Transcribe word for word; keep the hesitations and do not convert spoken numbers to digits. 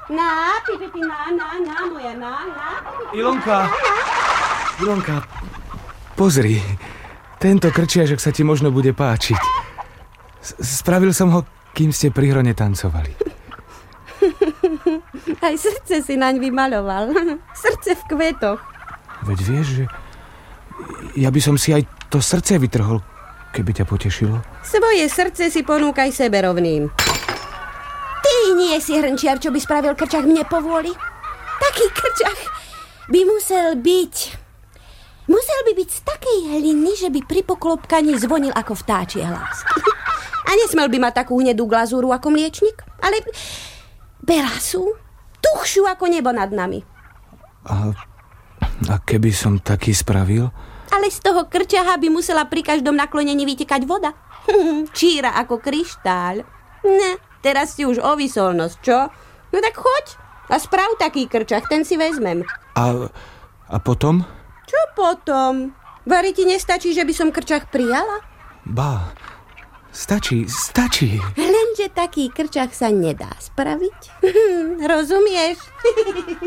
Na, pipi, pi, na, na, na, moja, na, na. Ilonka, Ilonka, pozri. Tento krčiažok sa ti možno bude páčiť. S- Spravil som ho, kým ste pri hrone tancovali. Aj srdce si naň vymaloval. Srdce v kvetoch. Veď vieš, že ja by som si aj to srdce vytrhol, keby ťa potešilo. Svoje srdce si ponúkaj sebe rovným. Ty nie si hrnčiar, čo by spravil krčach mne povôli. Taký krčach by musel byť. Musel by byť z takej hliny, že by pri poklopkaní zvonil ako vtáčie hlásky. A nesmel by mať takú hnedú glazúru ako mliečnik, ale belasú, tuchšiu ako nebo nad nami. A, a keby som taký spravil? Ale z toho krčaha by musela pri každom naklonení vytekať voda. Číra ako kryštál. Ne, teraz si už o vysolnosť, čo? No tak choď a sprav taký krčach, ten si vezmem. A, a potom? Čo potom? Vari ti nestačí, že by som krčach prijala? Bá, stačí, stačí. Lenže taký krčach sa nedá spraviť. Rozumieš?